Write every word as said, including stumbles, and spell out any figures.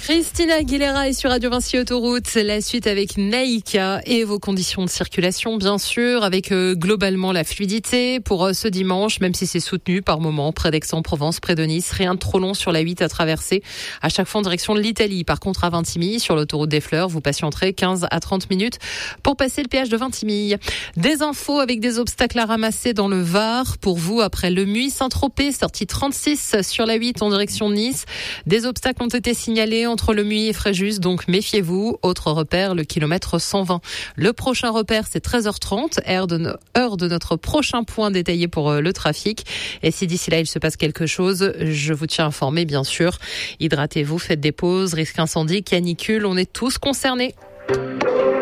Christina Aguilera est sur Radio Vinci Autoroute. La suite avec Naïka et vos conditions de circulation, bien sûr, avec euh, globalement la fluidité pour euh, ce dimanche, même si c'est soutenu par moments près d'Aix-en-Provence, près de Nice. Rien de trop long sur la huit à traverser, à chaque fois en direction de l'Italie. Par contre, à Vintimille, sur l'autoroute des Fleurs, vous patienterez quinze à trente minutes pour passer le péage de Vintimille. Des infos avec des obstacles à ramasser dans le Var. Pour vous, après le Muy Saint-Tropez, sortie trente-six sur la huit en direction de Nice. Des obstacles ont été signalés entre le Muy et Fréjus, donc méfiez-vous. Autre repère, le kilomètre cent vingt. Le prochain repère, c'est treize heures trente, heure de, no- heure de notre prochain point détaillé pour euh, le trafic. Et si d'ici là, il se passe quelque chose, je vous tiens informé, bien sûr. Hydratez-vous, faites des pauses, risque incendie, canicule, on est tous concernés.